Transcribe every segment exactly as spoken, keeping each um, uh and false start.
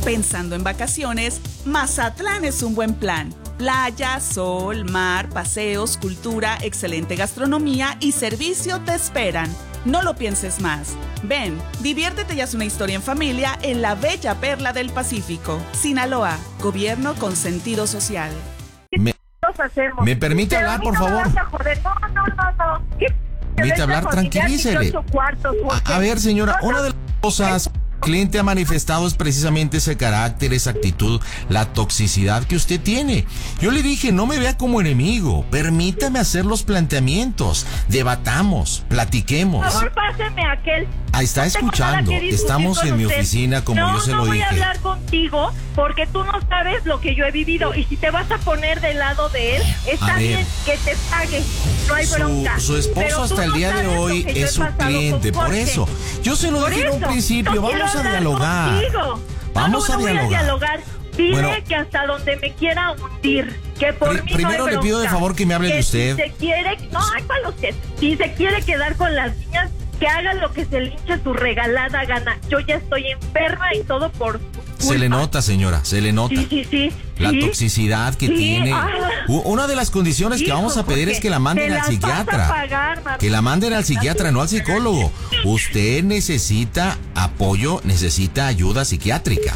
Pensando en vacaciones, Mazatlán es un buen plan. Playa, sol, mar, paseos, cultura, excelente gastronomía y servicio te esperan. No lo pienses más. Ven, diviértete y haz una historia en familia en la bella perla del Pacífico. Sinaloa, gobierno con sentido social. Me, ¿me permite hablar, por favor? No, no, no, no. Permite hablar, tranquilícele. A, a ver, señora, una de las cosas... El cliente ha manifestado es precisamente ese carácter, esa actitud, la toxicidad que usted tiene. Yo le dije, no me vea como enemigo, permítame hacer los planteamientos, debatamos, platiquemos. Por favor, páseme a aquel. Ahí está escuchando, estamos en mi oficina como no, yo se no lo dije. No voy a hablar contigo porque tú no sabes lo que yo he vivido y si te vas a poner del lado de él, está bien que te pague, no hay su, bronca. Su esposo hasta el día de hoy es su cliente, por eso. Yo se lo por dije en un principio, vamos a dialogar. Contigo. Vamos no, a no dialogar. Voy a dialogar. Dile bueno, que hasta donde me quiera hundir, que por pr- mí primero no hay le pido de favor que me hable que de usted. Si se quiere, no, hay para usted. Si se quiere quedar con las niñas, que haga lo que se le hinche su regalada gana. Yo ya estoy enferma y todo por su culpa. Se le nota, señora, se le nota. Sí, sí, sí. La sí, toxicidad que sí, tiene. ah, Una de las condiciones hijo, que vamos a pedir es que la manden al psiquiatra. Pagar, que la manden al psiquiatra, no al psicólogo. Usted necesita apoyo, necesita ayuda psiquiátrica.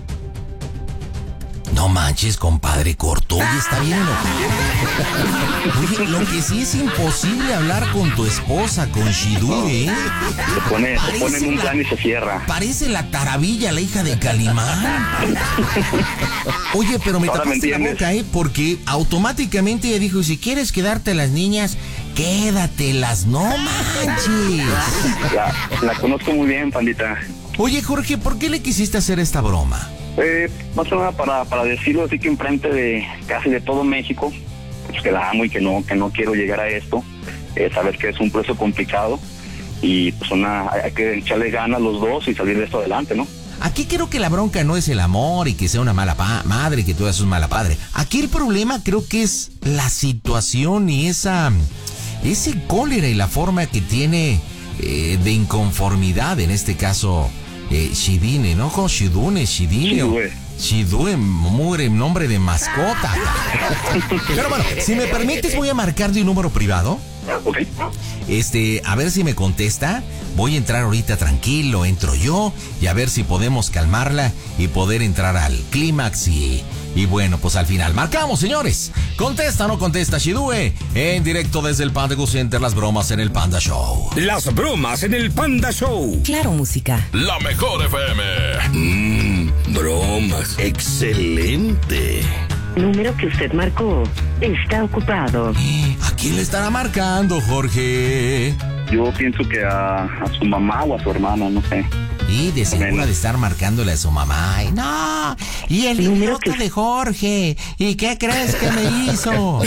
No manches, compadre, cortó y está bien enojado. Oye, lo que sí es imposible hablar con tu esposa, con Shidú, ¿eh? Se pone, se pone en un plan y se cierra. Parece la Taravilla, la hija de Calimán. Oye, pero me Ahora tapaste me la boca, ¿eh? Porque automáticamente ella dijo, si quieres quedarte las niñas, quédatelas, no manches. La, la conozco muy bien, pandita. Oye, Jorge, ¿por qué le quisiste hacer esta broma? Eh, más que nada para, para decirlo así que enfrente de casi de todo México, pues que la amo y que no, que no quiero llegar a esto, eh, saber que es un proceso complicado y pues una, hay que echarle ganas los dos y salir de esto adelante, ¿no? Aquí creo que la bronca no es el amor y que sea una mala pa- madre, que tú seas un mala padre. Aquí el problema creo que es la situación y esa, ese cólera y la forma que tiene eh, de inconformidad, en este caso... Eh, Shidine, ¿no? Con Shidune, Shidine. Shidue. Shidue, mugre, nombre de mascota. Pero bueno, si me permites, voy a marcarle un número privado. Ok. Este, a ver si me contesta. Voy a entrar ahorita tranquilo, entro yo y a ver si podemos calmarla y poder entrar al clímax y... Y bueno, pues al final, marcamos, señores. Contesta o no contesta, Shidue. En directo desde el Panda Go Center, las bromas en el Panda Show. Las bromas en el Panda Show. Claro, música. La mejor F M. Mmm, bromas. Excelente. El número que usted marcó está ocupado. ¿A quién le estará marcando, Jorge? Yo pienso que a, a su mamá o a su hermana, no sé. Y de segura de estar marcándole a su mamá. Ay, no, y el idiota que... de Jorge. ¿Y qué crees que me hizo?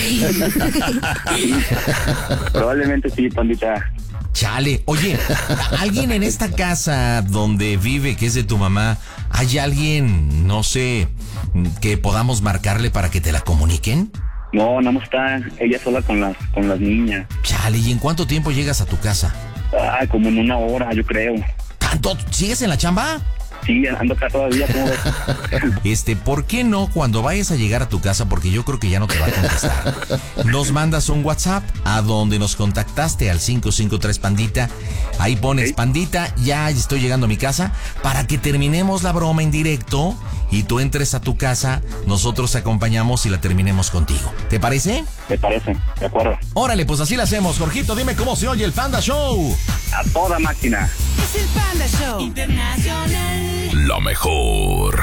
Probablemente sí, pandita. Chale, oye, ¿alguien en esta casa donde vive, que es de tu mamá, hay alguien, no sé, que podamos marcarle para que te la comuniquen? No, nada más está ella sola con las, con las niñas. Chale, ¿y en cuánto tiempo llegas a tu casa? Ah, como en una hora, yo creo. ¿Tanto? ¿Sigues en la chamba? Sí, ando acá todavía, ¿cómo ves? Este, ¿por qué no cuando vayas a llegar a tu casa, porque yo creo que ya no te va a contestar, nos mandas un WhatsApp a donde nos contactaste al cinco cinco tres Pandita, ahí pones ¿sí? Pandita, ya estoy llegando a mi casa, para que terminemos la broma en directo y tú entres a tu casa, nosotros te acompañamos y la terminemos contigo. ¿Te parece? Me parece, de acuerdo. Órale, pues así la hacemos. Jorgito, dime cómo se oye el Panda Show. A toda máquina. Es el Panda Show Internacional. La mejor.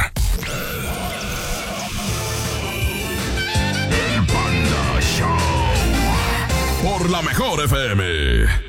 El Panda Show. Por la mejor F M.